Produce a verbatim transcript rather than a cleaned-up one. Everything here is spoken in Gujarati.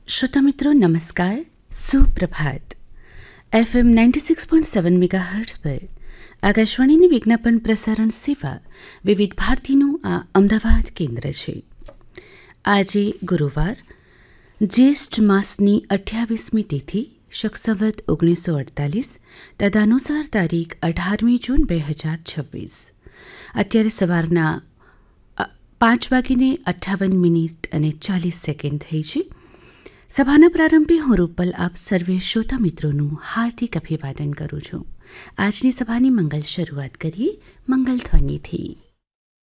શ્રોતા મિત્રો નમસ્કાર, સુપ્રભાત. FM ninety six point seven mega hertz પર આકાશવાણીની વિજ્ઞાપન પ્રસારણ સેવા વિવિધ ભારતીનું આ અમદાવાદ કેન્દ્ર છે. આજે ગુરુવાર, જ્યેષ્ઠ માસની અઠ્યાવીસમી તિથિ, શક ઓગણીસો અડતાલીસ, તદનુસાર તારીખ અઢારમી જૂન બે હજાર છવ્વીસ. અત્યારે સવારના પાંચ વાગીને અઠ્ઠાવન મિનિટ અને ચાલીસ સેકન્ડ થઈ છે. સભાના પ્રારંભે હું રૂપલ આપ સર્વે શ્રોતા મિત્રોનું હાર્દિક અભિવાદન કરું છું. આજની સભાની મંગલ શરૂઆત કરીએ મંગલ ધ્વનિથી.